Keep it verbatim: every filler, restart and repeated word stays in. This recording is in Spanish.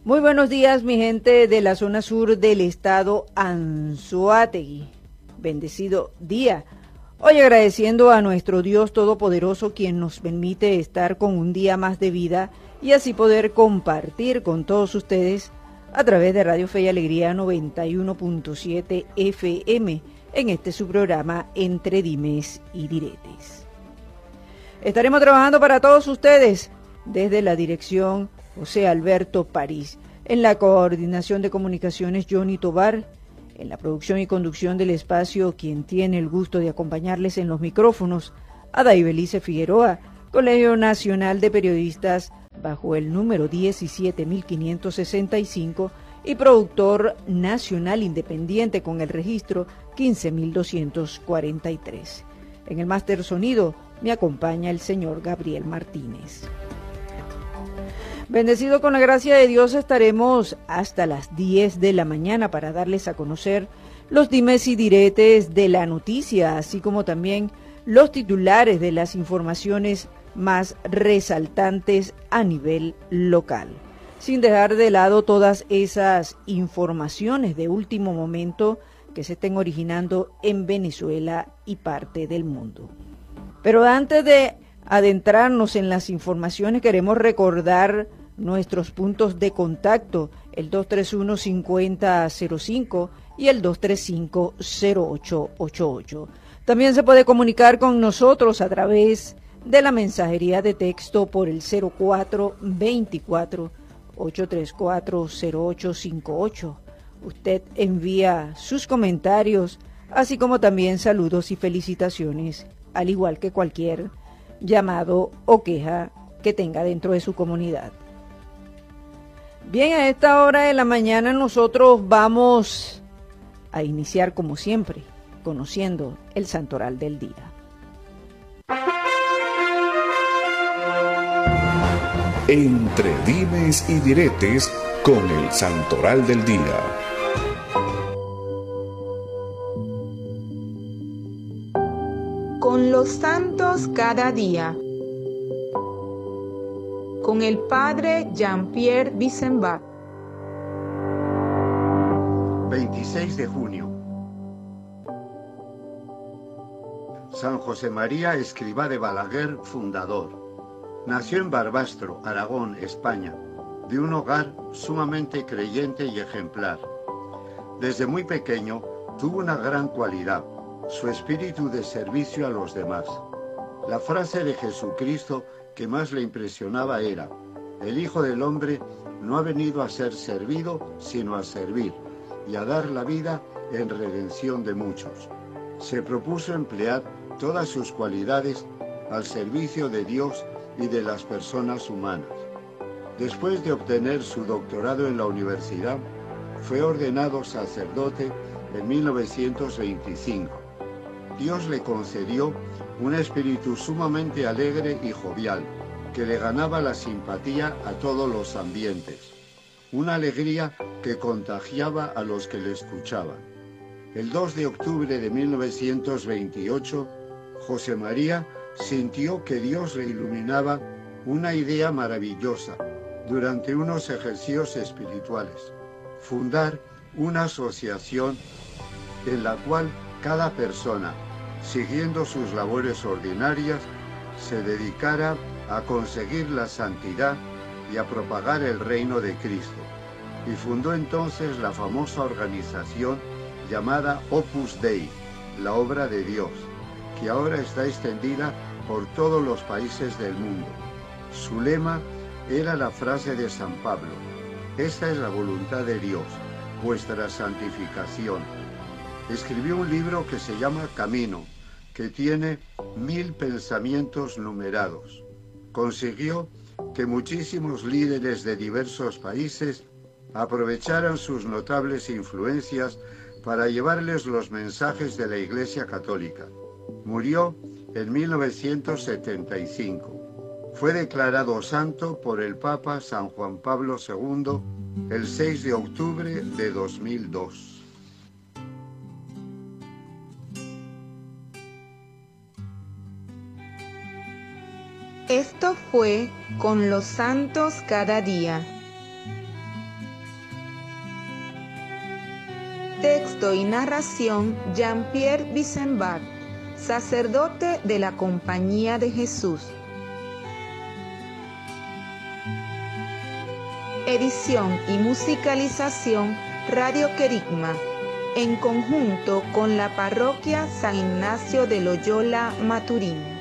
Muy buenos días, mi gente de la zona sur del estado Anzoátegui. Bendecido día. Hoy agradeciendo a nuestro Dios Todopoderoso, quien nos permite estar con un día más de vida y así poder compartir con todos ustedes a través de Radio Fe y Alegría noventa y uno punto siete F M en este su programa Entre Dimes y Diretes. Estaremos trabajando para todos ustedes desde la dirección José Alberto París, en la coordinación de comunicaciones Johnny Tobar, en la producción y conducción del espacio, quien tiene el gusto de acompañarles en los micrófonos, Ada Ibelice Figueroa, Colegio Nacional de Periodistas bajo el número diecisiete mil quinientos sesenta y cinco y productor nacional independiente con el registro quince mil doscientos cuarenta y tres. En el máster sonido me acompaña el señor Gabriel Martínez. Bendecido con la gracia de Dios, estaremos hasta las diez de la mañana para darles a conocer los dimes y diretes de la noticia, así como también los titulares de las informaciones más resaltantes a nivel local, sin dejar de lado todas esas informaciones de último momento que se estén originando en Venezuela y parte del mundo. Pero antes de adentrarnos en las informaciones, queremos recordar nuestros puntos de contacto, el dos tres uno, cinco cero cero cinco y el dos tres cinco, cero ocho ocho ocho. También se puede comunicar con nosotros a través de la mensajería de texto por el cero cuatro veinticuatro, ochocientos treinta y cuatro, cero ocho cincuenta y ocho. Usted envía sus comentarios, así como también saludos y felicitaciones, al igual que cualquier llamado o queja que tenga dentro de su comunidad. Bien, a esta hora de la mañana nosotros vamos a iniciar como siempre, conociendo el santoral del día. Entre dimes y diretes con el santoral del día. Con los santos cada día. Con el padre Jean-Pierre Bissenbach. veintiséis de junio. San José María Escrivá de Balaguer, fundador. Nació en Barbastro, Aragón, España, de un hogar sumamente creyente y ejemplar. Desde muy pequeño tuvo una gran cualidad, su espíritu de servicio a los demás. La frase de Jesucristo que más le impresionaba era: el Hijo del Hombre no ha venido a ser servido, sino a servir, y a dar la vida en redención de muchos. Se propuso emplear todas sus cualidades al servicio de Dios y de las personas humanas. Después de obtener su doctorado en la universidad, fue ordenado sacerdote en mil novecientos veinticinco. Dios le concedió un espíritu sumamente alegre y jovial, que le ganaba la simpatía a todos los ambientes, una alegría que contagiaba a los que le escuchaban. El dos de octubre de mil novecientos veintiocho, José María sintió que Dios le iluminaba una idea maravillosa durante unos ejercicios espirituales: fundar una asociación en la cual cada persona, siguiendo sus labores ordinarias, se dedicara a conseguir la santidad y a propagar el reino de Cristo. Y fundó entonces la famosa organización llamada Opus Dei, la obra de Dios, que ahora está extendida por todos los países del mundo. Su lema era la frase de San Pablo: esta es la voluntad de Dios, vuestra santificación. Escribió un libro que se llama Camino, que tiene mil pensamientos numerados. Consiguió que muchísimos líderes de diversos países aprovecharan sus notables influencias para llevarles los mensajes de la Iglesia Católica. Murió en mil novecientos setenta y cinco. Fue declarado santo por el Papa San Juan Pablo segundo el seis de octubre de dos mil dos. Esto fue Con los santos cada día. Texto y narración Jean-Pierre Bissenbach, sacerdote de la Compañía de Jesús. Edición y musicalización Radio Querigma, en conjunto con la Parroquia San Ignacio de Loyola Maturín.